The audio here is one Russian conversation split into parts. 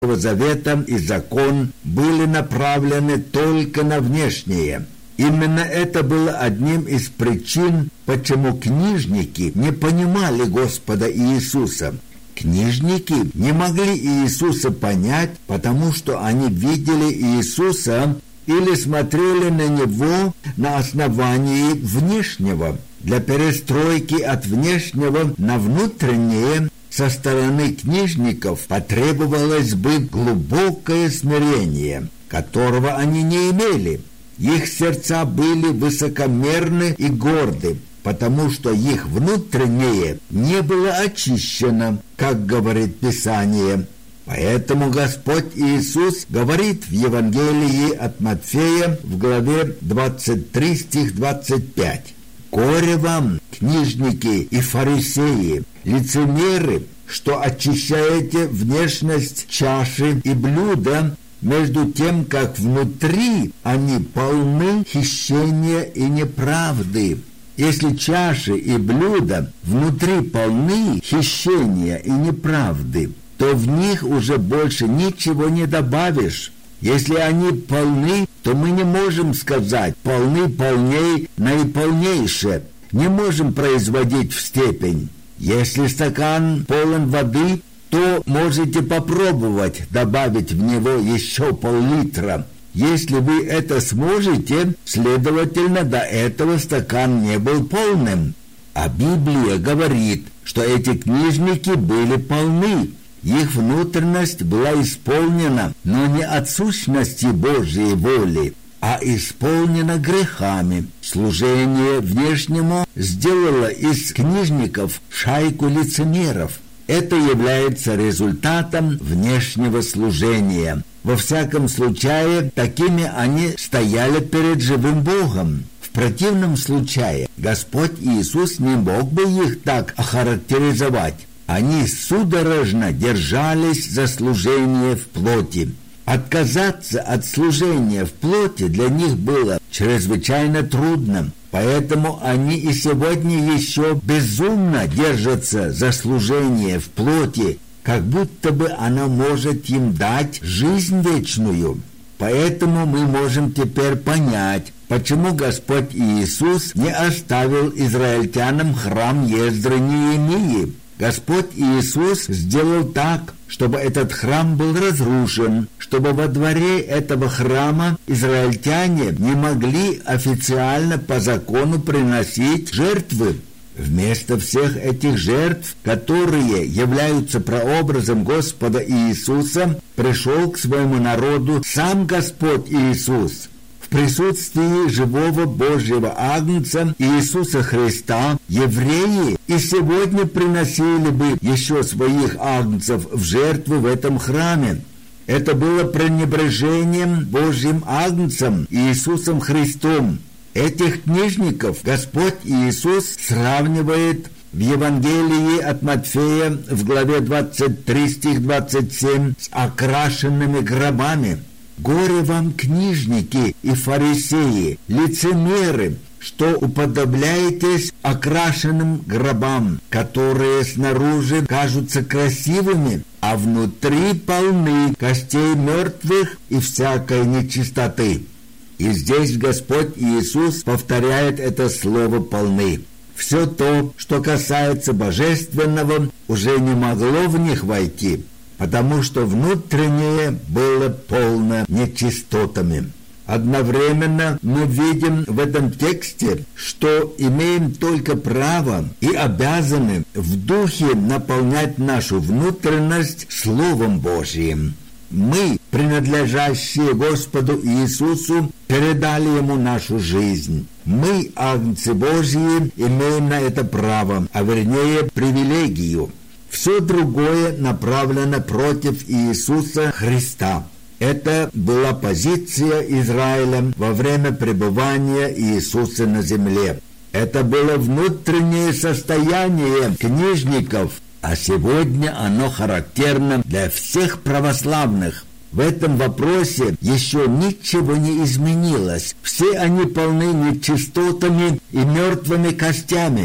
Завета и закон были направлены только на внешнее. Именно это было одним из причин, почему книжники не понимали Господа Иисуса. Книжники не могли Иисуса понять, потому что они видели Иисуса или смотрели на Него на основании внешнего. Для перестройки от внешнего на внутреннее со стороны книжников потребовалось бы глубокое смирение, которого они не имели. Их сердца были высокомерны и горды, потому что их внутреннее не было очищено, как говорит Писание. Поэтому Господь Иисус говорит в Евангелии от Матфея в главе 23, стих 25. «Горе вам, книжники и фарисеи, лицемеры, что очищаете внешность чаши и блюда, между тем, как внутри они полны хищения и неправды». Если чаши и блюда внутри полны хищения и неправды, то в них уже больше ничего не добавишь. Если они полны, то мы не можем сказать «полны полней наиполнейше», не можем производить в степень. Если стакан полон воды, то можете попробовать добавить в него еще пол-литра. Если вы это сможете, следовательно, до этого стакан не был полным. А Библия говорит, что эти книжники были полны. Их внутренность была исполнена, но не от сущности Божьей воли, а исполнена грехами. Служение внешнему сделало из книжников шайку лицемеров. Это является результатом внешнего служения. Во всяком случае, такими они стояли перед живым Богом. В противном случае Господь Иисус не мог бы их так охарактеризовать. Они судорожно держались за служение в плоти. Отказаться от служения в плоти для них было чрезвычайно трудно. Поэтому они и сегодня еще безумно держатся за служение в плоти, как будто бы оно может им дать жизнь вечную. Поэтому мы можем теперь понять, почему Господь Иисус не оставил израильтянам храм Ездры Неемии. Господь Иисус сделал так, чтобы этот храм был разрушен, чтобы во дворе этого храма израильтяне не могли официально по закону приносить жертвы. Вместо всех этих жертв, которые являются прообразом Господа Иисуса, пришел к своему народу сам Господь Иисус. В присутствии живого Божьего Агнца Иисуса Христа евреи и сегодня приносили бы еще своих агнцев в жертву в этом храме. Это было пренебрежением Божьим Агнцем Иисусом Христом. Этих книжников Господь Иисус сравнивает в Евангелии от Матфея в главе 23, стих 27 с окрашенными гробами. «Горе вам, книжники и фарисеи, лицемеры, что уподобляетесь окрашенным гробам, которые снаружи кажутся красивыми, а внутри полны костей мертвых и всякой нечистоты». И здесь Господь Иисус повторяет это слово «полны». Все то, что касается божественного, уже не могло в них войти, потому что внутреннее было полно нечистотами. Одновременно мы видим в этом тексте, что имеем только право и обязаны в духе наполнять нашу внутренность Словом Божьим. Мы, принадлежащие Господу Иисусу, передали Ему нашу жизнь. Мы, агнцы Божьи, имеем на это право, а вернее привилегию. Все другое направлено против Иисуса Христа. Это была позиция Израиля во время пребывания Иисуса на земле. Это было внутреннее состояние книжников, а сегодня оно характерно для всех православных. В этом вопросе еще ничего не изменилось. Все они полны нечистотами и мертвыми костями.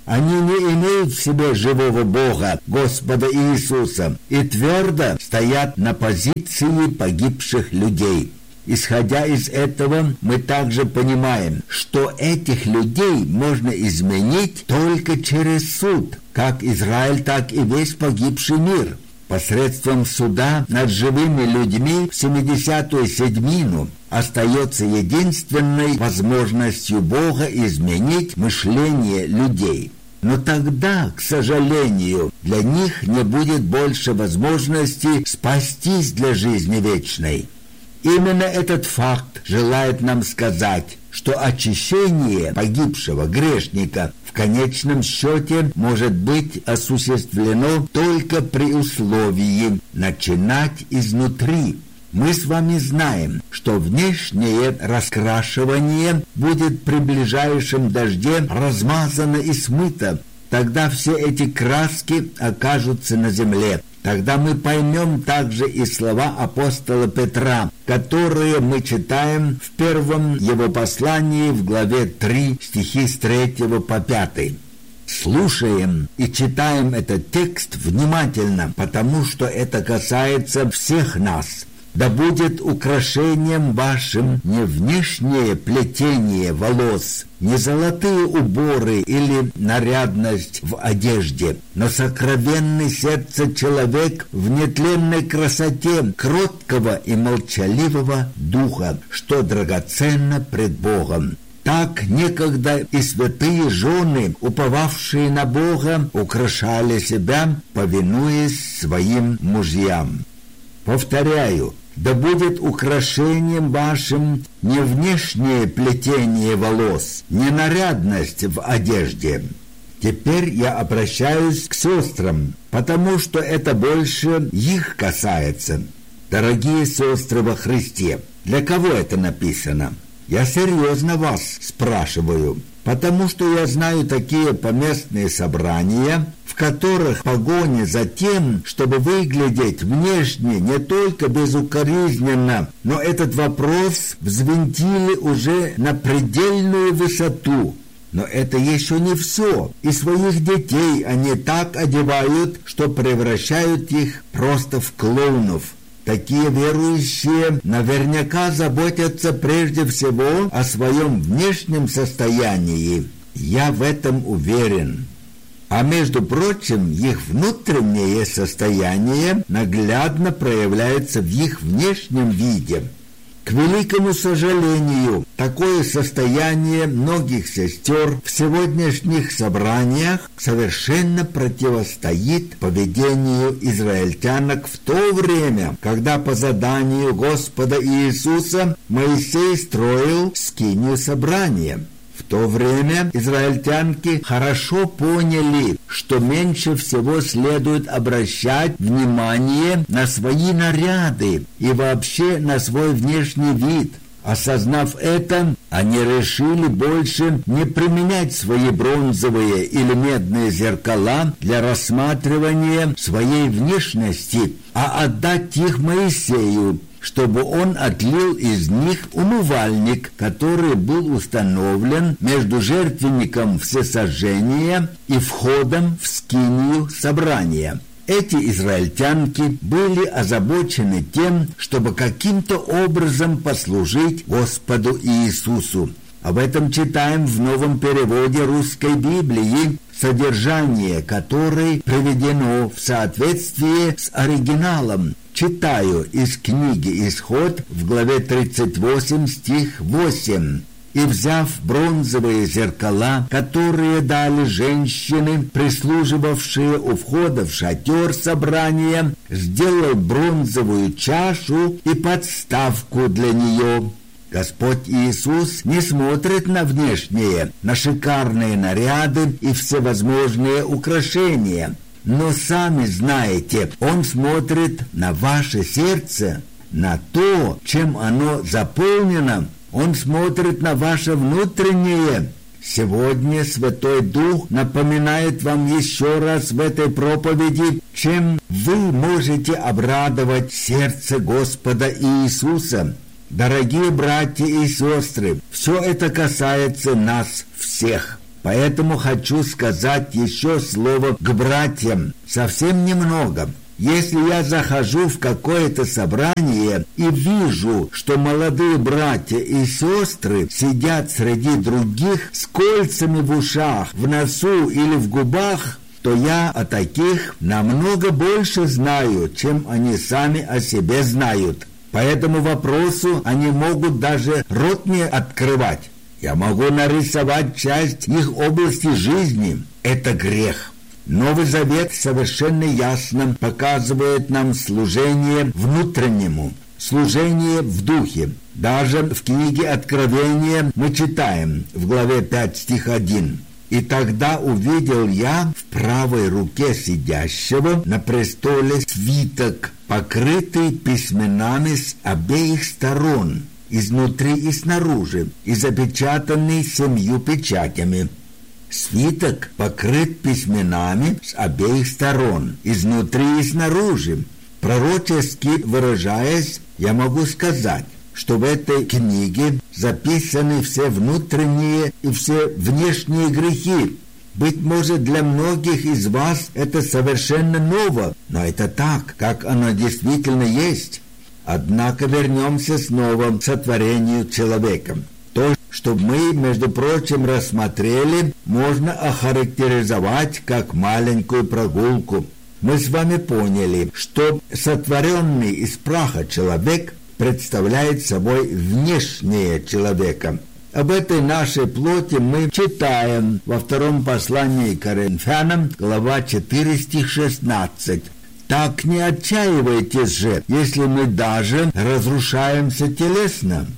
Они не имеют в себе живого Бога, Господа Иисуса, и твердо стоят на позиции погибших людей. Исходя из этого, мы также понимаем, что этих людей можно изменить только через суд, как Израиль, так и весь погибший мир. Посредством суда над живыми людьми в 70-ю седьмину остается единственной возможностью Бога изменить мышление людей. Но тогда, к сожалению, для них не будет больше возможности спастись для жизни вечной. Именно этот факт желает нам сказать, что очищение погибшего грешника в конечном счете может быть осуществлено только при условии начинать изнутри. Мы с вами знаем, что внешнее раскрашивание будет при ближайшем дожде размазано и смыто. Тогда все эти краски окажутся на земле. Тогда мы поймем также и слова апостола Петра, которые мы читаем в первом его послании в главе 3, стихи с 3 по 5. Слушаем и читаем этот текст внимательно, потому что это касается всех нас. «Да будет украшением вашим не внешнее плетение волос, не золотые уборы или нарядность в одежде, но сокровенный сердце человек в нетленной красоте кроткого и молчаливого духа, что драгоценно пред Богом». Так некогда и святые жены, уповавшие на Бога, украшали себя, повинуясь своим мужьям. Повторяю, да будет украшением вашим не внешнее плетение волос, не нарядность в одежде. Теперь я обращаюсь к сестрам, потому что это больше их касается. Дорогие сестры во Христе, для кого это написано? Я серьезно вас спрашиваю, потому что я знаю такие поместные собрания, в которых погоня за тем, чтобы выглядеть внешне не только безукоризненно, но этот вопрос взвинтили уже на предельную высоту. Но это еще не все. И своих детей они так одевают, что превращают их просто в клоунов. Такие верующие наверняка заботятся прежде всего о своем внешнем состоянии. Я в этом уверен. А между прочим, их внутреннее состояние наглядно проявляется в их внешнем виде. К великому сожалению, такое состояние многих сестер в сегодняшних собраниях совершенно противостоит поведению израильтянок в то время, когда по заданию Господа Иисуса Моисей строил скинию собрания. В то время израильтянки хорошо поняли, что меньше всего следует обращать внимание на свои наряды и вообще на свой внешний вид. Осознав это, они решили больше не применять свои бронзовые или медные зеркала для рассматривания своей внешности, а отдать их Моисею, чтобы он отлил из них умывальник, который был установлен между жертвенником всесожжения и входом в скинию собрания. Эти израильтянки были озабочены тем, чтобы каким-то образом послужить Господу Иисусу. Об этом читаем в новом переводе русской Библии, содержание которой приведено в соответствии с оригиналом. Читаю из книги «Исход» в главе 38, стих 8. «И, взяв бронзовые зеркала, которые дали женщины, прислуживавшие у входа в шатер собрания, сделал бронзовую чашу и подставку для нее». Господь Иисус не смотрит на внешнее, на шикарные наряды и всевозможные украшения. Но сами знаете, Он смотрит на ваше сердце, на то, чем оно заполнено. Он смотрит на ваше внутреннее. Сегодня Святой Дух напоминает вам еще раз в этой проповеди, чем вы можете обрадовать сердце Господа Иисуса. Дорогие братья и сестры, все это касается нас всех. Поэтому хочу сказать еще слово к братьям, совсем немного. Если я захожу в какое-то собрание и вижу, что молодые братья и сестры сидят среди других с кольцами в ушах, в носу или в губах, то я о таких намного больше знаю, чем они сами о себе знают. По этому вопросу они могут даже рот не открывать. Я могу нарисовать часть их области жизни. Это грех. Новый Завет совершенно ясно показывает нам служение внутреннему, служение в духе. Даже в книге Откровения мы читаем в главе 5, стих 1. «И тогда увидел я в правой руке сидящего на престоле свиток, покрытый письменами с обеих сторон, изнутри и снаружи, и запечатанный 7 печатями». Свиток покрыт письменами с обеих сторон, изнутри и снаружи. Пророчески выражаясь, я могу сказать, что в этой книге записаны все внутренние и все внешние грехи. Быть может, для многих из вас это совершенно ново, но это так, как оно действительно есть. Однако вернемся снова к сотворению человека. То, что мы, между прочим, рассмотрели, можно охарактеризовать как маленькую прогулку. Мы с вами поняли, что сотворенный из праха человек представляет собой внешнее человека. Об этой нашей плоти мы читаем во втором послании к Коринфянам, глава 4, стих 16. «Так не отчаивайтесь же, если мы даже разрушаемся телесно».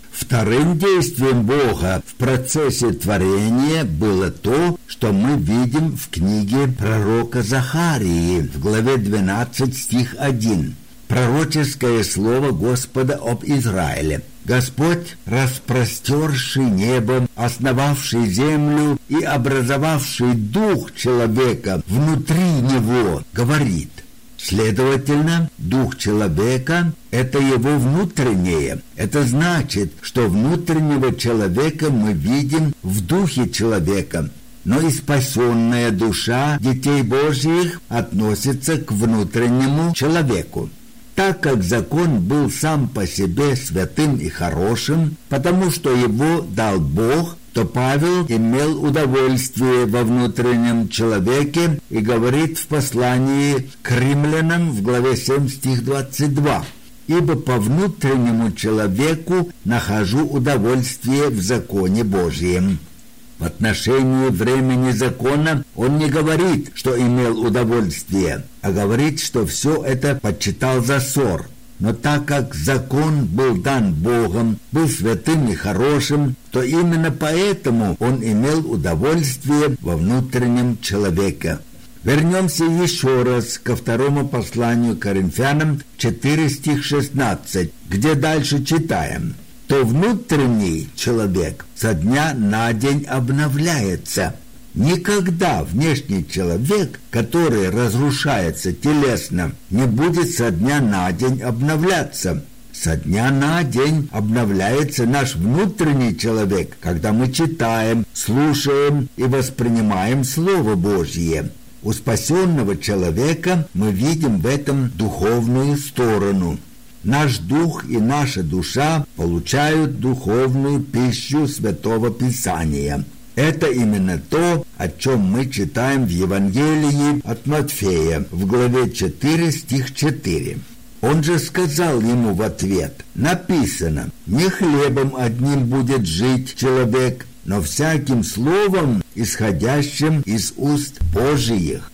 Вторым действием Бога в процессе творения было то, что мы видим в книге пророка Захарии в главе 12, стих 1. Пророческое слово Господа об Израиле. Господь, распростерший небо, основавший землю и образовавший дух человека внутри него, говорит. Следовательно, дух человека – это его внутреннее. Это значит, что внутреннего человека мы видим в духе человека. Но и спасенная душа детей Божьих относится к внутреннему человеку. Так как закон был сам по себе святым и хорошим, потому что его дал Бог, то Павел имел удовольствие во внутреннем человеке и говорит в послании к римлянам в главе 7, стих 22. «Ибо по внутреннему человеку нахожу удовольствие в законе Божьем». В отношении времени закона он не говорит, что имел удовольствие, а говорит, что все это почитал за ссор. Но так как закон был дан Богом, был святым и хорошим, то именно поэтому он имел удовольствие во внутреннем человеке. Вернемся еще раз ко второму посланию к Коринфянам, 4 стих 16, где дальше читаем. «То внутренний человек со дня на день обновляется». Никогда внешний человек, который разрушается телесно, не будет со дня на день обновляться. Со дня на день обновляется наш внутренний человек, когда мы читаем, слушаем и воспринимаем Слово Божье. У спасенного человека мы видим в этом духовную сторону. Наш дух и наша душа получают духовную пищу Святого Писания. Это именно то, о чем мы читаем в Евангелии от Матфея в главе 4, стих 4. Он же сказал ему в ответ: «Написано, не хлебом одним будет жить человек, но всяким словом, исходящим из уст Божиих».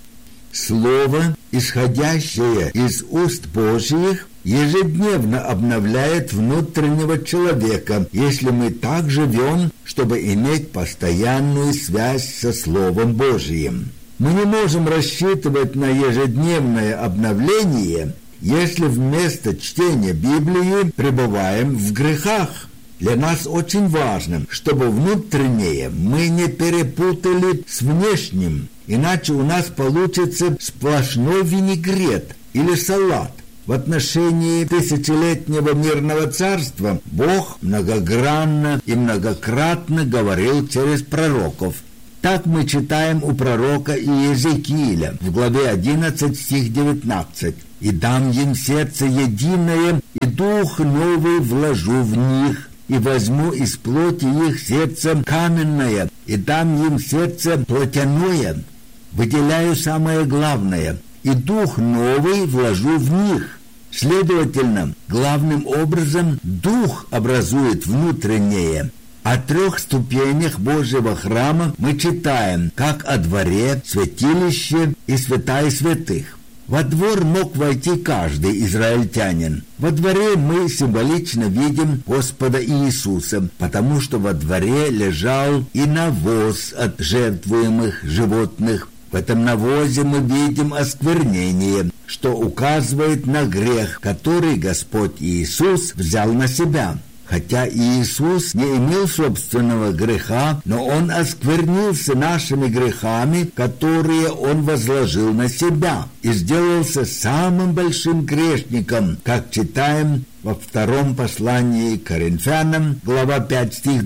Слово, исходящее из уст Божиих, ежедневно обновляет внутреннего человека, если мы так живем, чтобы иметь постоянную связь со Словом Божиим. Мы не можем рассчитывать на ежедневное обновление, если вместо чтения Библии пребываем в грехах. Для нас очень важно, чтобы внутреннее мы не перепутали с внешним, иначе у нас получится сплошной винегрет или салат. В отношении тысячелетнего мирного царства Бог многогранно и многократно говорил через пророков. Так мы читаем у пророка Иезекииля в главе 11, стих 19. «И дам им сердце единое, и дух новый вложу в них, и возьму из плоти их сердце каменное, и дам им сердце плотяное». Выделяю самое главное. «И дух новый вложу в них». Следовательно, главным образом дух образует внутреннее. О 3 ступенях Божьего храма мы читаем, как о дворе, святилище и святая святых. Во двор мог войти каждый израильтянин. Во дворе мы символично видим Господа Иисуса, потому что во дворе лежал и навоз от жертвуемых животных. В этом навозе мы видим осквернение, что указывает на грех, который Господь Иисус взял на себя. Хотя Иисус не имел собственного греха, но Он осквернился нашими грехами, которые Он возложил на себя, и сделался самым большим грешником, как читаем во 2 послании к Коринфянам, глава 5, стих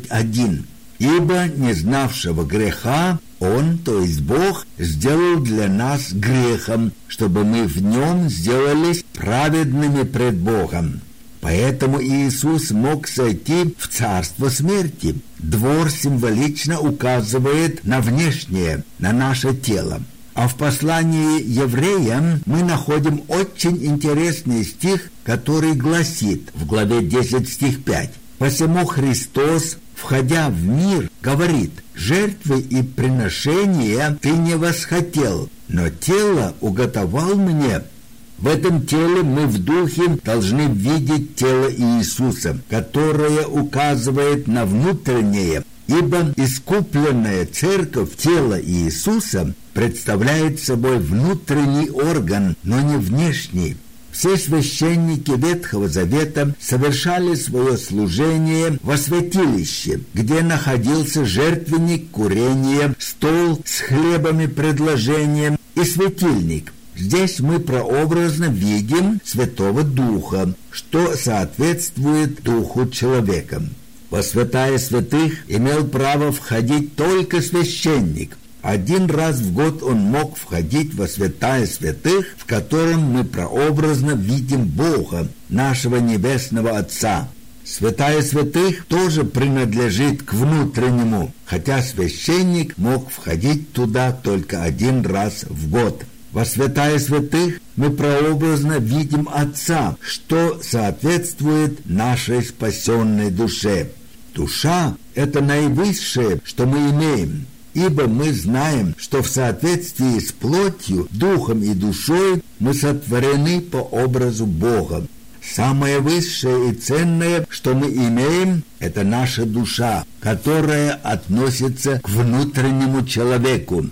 21. «Ибо не знавшего греха Он, то есть Бог, сделал для нас грехом, чтобы мы в Нем сделались праведными пред Богом». Поэтому Иисус мог сойти в царство смерти. Двор символично указывает на внешнее, на наше тело. А в послании евреям мы находим очень интересный стих, который гласит в главе 10, стих 5. «Посему Христос, входя в мир, говорит: жертвы и приношения ты не восхотел, но тело уготовал мне». В этом теле мы в духе должны видеть тело Иисуса, которое указывает на внутреннее, ибо искупленная церковь тела Иисуса представляет собой внутренний орган, но не внешний. Все священники Ветхого Завета совершали свое служение во святилище, где находился жертвенник курения, стол с хлебами предложением и светильник. Здесь мы прообразно видим Святого Духа, что соответствует Духу человека. Во святая святых имел право входить только священник. Один раз в год он мог входить во святая святых, в котором мы прообразно видим Бога, нашего Небесного Отца. Святая святых тоже принадлежит к внутреннему, хотя священник мог входить туда только один раз в год. Во святая святых мы прообразно видим Отца, что соответствует нашей спасенной душе. Душа – это наивысшее, что мы имеем, ибо мы знаем, что в соответствии с плотью, духом и душой мы сотворены по образу Бога. Самое высшее и ценное, что мы имеем, это наша душа, которая относится к внутреннему человеку.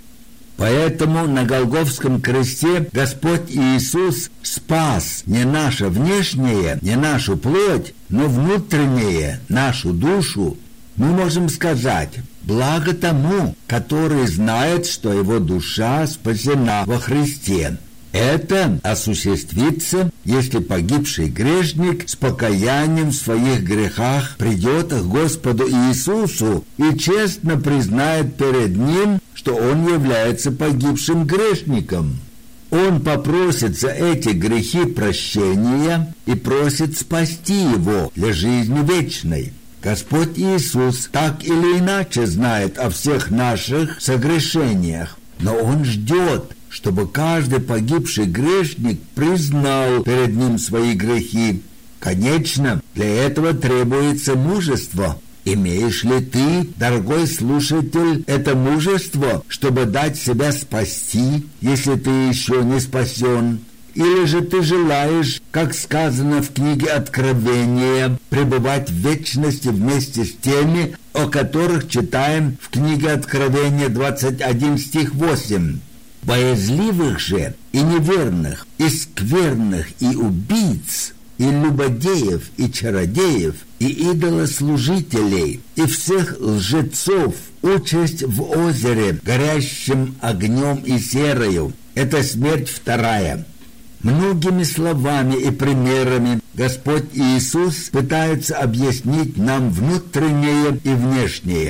Поэтому на Голгофском кресте Господь Иисус спас не наше внешнее, не нашу плоть, но внутреннее, нашу душу. Мы можем сказать: благо тому, который знает, что его душа спасена во Христе. Это осуществится, если погибший грешник с покаянием в своих грехах придет к Господу Иисусу и честно признает перед Ним, что он является погибшим грешником. Он попросит за эти грехи прощения и просит спасти его для жизни вечной. Господь Иисус так или иначе знает о всех наших согрешениях, но Он ждет, чтобы каждый погибший грешник признал перед Ним свои грехи. Конечно, для этого требуется мужество. Имеешь ли ты, дорогой слушатель, это мужество, чтобы дать себя спасти, если ты еще не спасен? Или же ты желаешь, как сказано в книге Откровения, пребывать в вечности вместе с теми, о которых читаем в книге Откровения 21 стих 8? Боязливых же и неверных, и скверных, и убийц, и любодеев, и чародеев, и идолослужителей, и всех лжецов участь в озере, горящем огнем и серою. Это смерть вторая. Многими словами и примерами Господь Иисус пытается объяснить нам внутреннее и внешнее.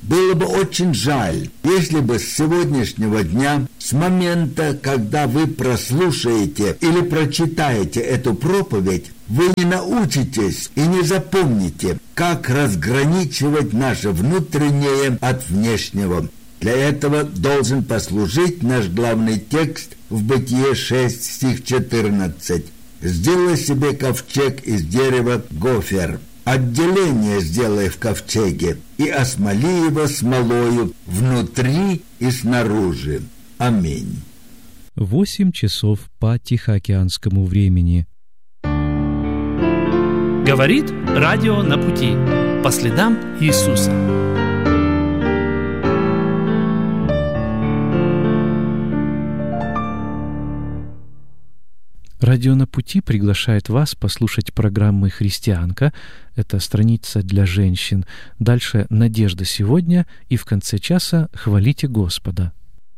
Было бы очень жаль, если бы с сегодняшнего дня, с момента, когда вы прослушаете или прочитаете эту проповедь, вы не научитесь и не запомните, как разграничивать наше внутреннее от внешнего. Для этого должен послужить наш главный текст в Бытие 6, стих 14. «Сделай себе ковчег из дерева гофер. Отделение сделай в ковчеге и осмоли его смолою внутри и снаружи». Аминь. 8 часов по Тихоокеанскому времени. Говорит радио на пути по следам Иисуса. Радио на пути приглашает вас послушать программы «Христианка». Это страница для женщин. Дальше «Надежда сегодня» и в конце часа «Хвалите Господа».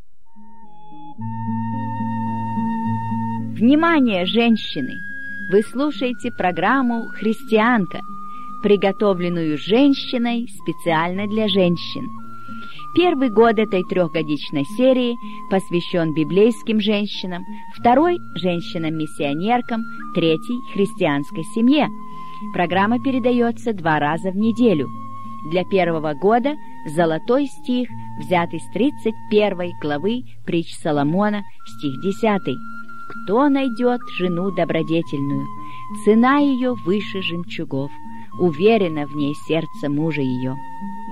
Внимание, женщины! Вы слушаете программу «Христианка», приготовленную женщиной специально для женщин. Первый год этой 3-годичной серии посвящен библейским женщинам, второй – женщинам-миссионеркам, третий – христианской семье. Программа передается 2 раза в неделю. Для первого года золотой стих, взятый с 31 главы притч Соломона, стих 10. «Кто найдет жену добродетельную? Цена ее выше жемчугов, уверенно в ней сердце мужа ее».